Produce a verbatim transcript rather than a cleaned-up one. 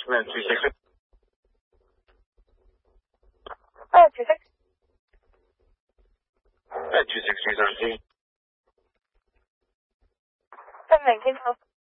Command two six six. Uh, two six. Uh, two six three zero C. seven nineteen, help.